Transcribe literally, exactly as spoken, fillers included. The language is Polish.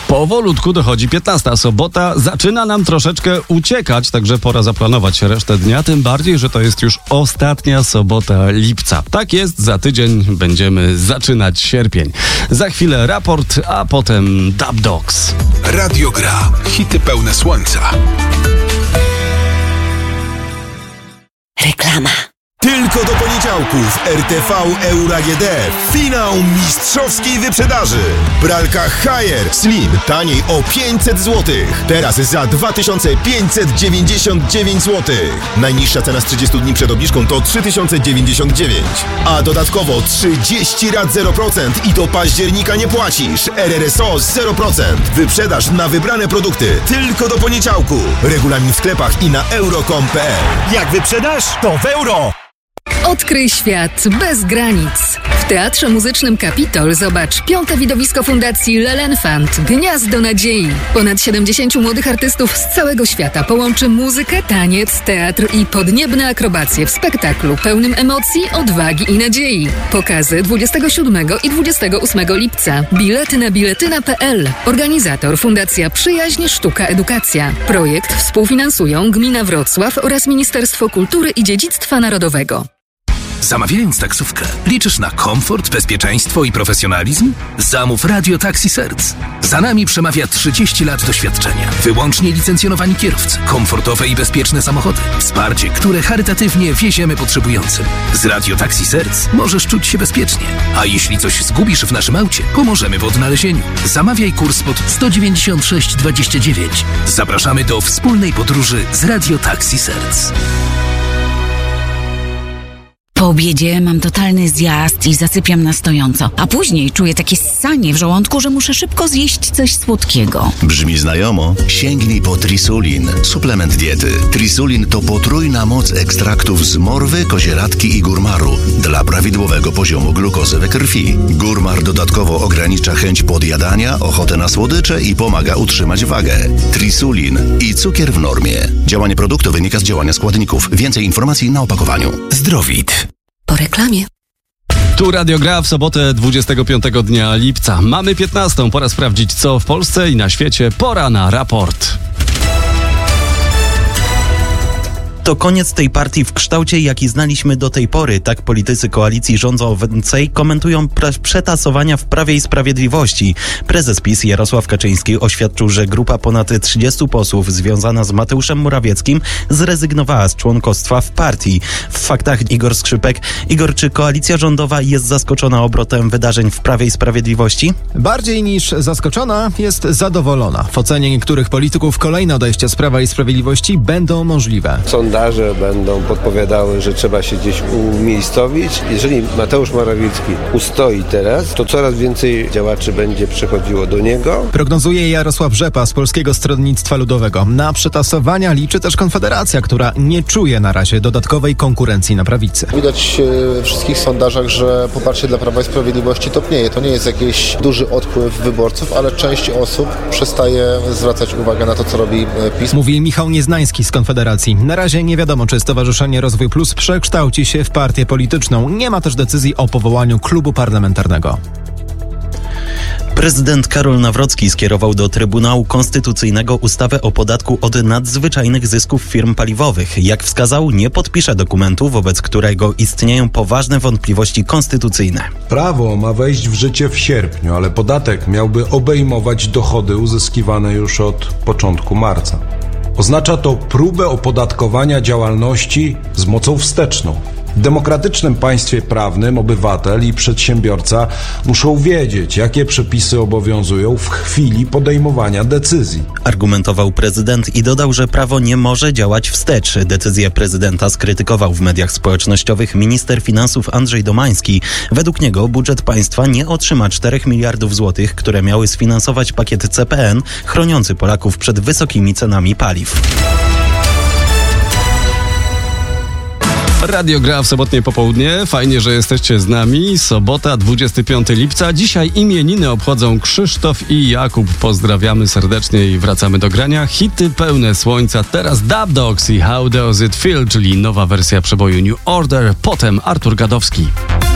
Powolutku dochodzi piętnasta. Sobota zaczyna nam troszeczkę uciekać, także pora zaplanować resztę dnia, tym bardziej, że to jest już ostatnia sobota lipca. Tak jest, za tydzień będziemy zaczynać sierpień. Za chwilę raport, a potem Dub Dogs. Radio Gra. Hity pełne słońca. Reklama. Tylko do poniedziałku w R T V Euro A G D finał mistrzowskiej wyprzedaży. Pralka Haier Slim taniej o pięćset złotych. Teraz za dwa tysiące pięćset dziewięćdziesiąt dziewięć złotych. Najniższa cena z trzydziestu dni przed obniżką to trzy tysiące dziewięćdziesiąt dziewięć. A dodatkowo trzydzieści rat zero procent i do października nie płacisz. R R S O zero procent. Wyprzedaż na wybrane produkty tylko do poniedziałku. Regulamin w sklepach i na euro kropka com kropka p l. Jak wyprzedasz, to w euro! Odkryj świat bez granic. W Teatrze Muzycznym Kapitol zobacz piąte widowisko Fundacji L'Enfant – Gniazdo Nadziei. Ponad siedemdziesięciu młodych artystów z całego świata połączy muzykę, taniec, teatr i podniebne akrobacje w spektaklu pełnym emocji, odwagi i nadziei. Pokazy dwudziestego siódmego i dwudziestego ósmego lipca. Bilety na biletyna kropka p l. Organizator Fundacja Przyjaźń Sztuka Edukacja. Projekt współfinansują Gmina Wrocław oraz Ministerstwo Kultury i Dziedzictwa Narodowego. Zamawiając taksówkę, liczysz na komfort, bezpieczeństwo i profesjonalizm? Zamów Radio Taxi Serc. Za nami przemawia trzydzieści lat doświadczenia. Wyłącznie licencjonowani kierowcy, komfortowe i bezpieczne samochody. Wsparcie, które charytatywnie wieziemy potrzebującym. Z Radio Taxi Serc możesz czuć się bezpiecznie. A jeśli coś zgubisz w naszym aucie, pomożemy w odnalezieniu. Zamawiaj kurs pod sto dziewięćdziesiąt sześć dwadzieścia dziewięć. Zapraszamy do wspólnej podróży z Radio Taxi Serc. Po obiedzie mam totalny zjazd i zasypiam na stojąco, a później czuję takie ssanie w żołądku, że muszę szybko zjeść coś słodkiego. Brzmi znajomo? Sięgnij po Trisulin, suplement diety. Trisulin to potrójna moc ekstraktów z morwy, kozieradki i górmaru dla prawidłowego poziomu glukozy we krwi. Górmar dodatkowo ogranicza chęć podjadania, ochotę na słodycze i pomaga utrzymać wagę. Trisulin i cukier w normie. Działanie produktu wynika z działania składników. Więcej informacji na opakowaniu. Zdrowit. Po reklamie. Tu Radio Gra w sobotę dwudziestego piątego dnia lipca. Mamy piętnastą. Pora sprawdzić, co w Polsce i na świecie. Pora na raport. To koniec tej partii w kształcie, jaki znaliśmy do tej pory. Tak politycy koalicji rządzącej komentują pre- przetasowania w Prawie i Sprawiedliwości. Prezes PiS Jarosław Kaczyński oświadczył, że grupa ponad trzydziestu posłów związana z Mateuszem Morawieckim zrezygnowała z członkostwa w partii. W faktach Igor Skrzypek. Igor, czy koalicja rządowa jest zaskoczona obrotem wydarzeń w Prawie i Sprawiedliwości? Bardziej niż zaskoczona, jest zadowolona. W ocenie niektórych polityków kolejne odejścia z Prawa i Sprawiedliwości będą możliwe. Sondaże będą podpowiadały, że trzeba się gdzieś umiejscowić. Jeżeli Mateusz Morawiecki ustoi teraz, to coraz więcej działaczy będzie przychodziło do niego. Prognozuje Jarosław Rzepa z Polskiego Stronnictwa Ludowego. Na przetasowania liczy też Konfederacja, która nie czuje na razie dodatkowej konkurencji na prawicy. Widać we wszystkich sondażach, że poparcie dla Prawa i Sprawiedliwości topnieje. To nie jest jakiś duży odpływ wyborców, ale część osób przestaje zwracać uwagę na to, co robi PiS. Mówi Michał Nieznański z Konfederacji. Na razie nie wiadomo, czy Stowarzyszenie Rozwój Plus przekształci się w partię polityczną. Nie ma też decyzji o powołaniu klubu parlamentarnego. Prezydent Karol Nawrocki skierował do Trybunału Konstytucyjnego ustawę o podatku od nadzwyczajnych zysków firm paliwowych. Jak wskazał, nie podpisze dokumentu, wobec którego istnieją poważne wątpliwości konstytucyjne. Prawo ma wejść w życie w sierpniu, ale podatek miałby obejmować dochody uzyskiwane już od początku marca. Oznacza to próbę opodatkowania działalności z mocą wsteczną. W demokratycznym państwie prawnym obywatel i przedsiębiorca muszą wiedzieć, jakie przepisy obowiązują w chwili podejmowania decyzji. Argumentował prezydent i dodał, że prawo nie może działać wstecz. Decyzję prezydenta skrytykował w mediach społecznościowych minister finansów Andrzej Domański. Według niego budżet państwa nie otrzyma czterech miliardów złotych, które miały sfinansować pakiet C P N chroniący Polaków przed wysokimi cenami paliw. Radio Gra w sobotnie popołudnie. Fajnie, że jesteście z nami. Sobota, dwudziestego piątego lipca. Dzisiaj imieniny obchodzą Krzysztof i Jakub. Pozdrawiamy serdecznie i wracamy do grania. Hity pełne słońca. Teraz Dub Dogs i How Does It Feel, czyli nowa wersja przeboju New Order. Potem Artur Gadowski.